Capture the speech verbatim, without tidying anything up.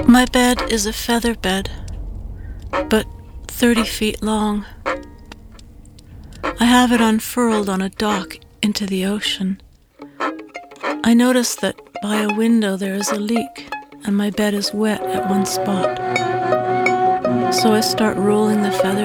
My bed is a feather bed, but thirty feet long. I have it unfurled on a dock into the ocean. I notice that by a window there is a leak, and my bed is wet at one spot. So I start rolling the feather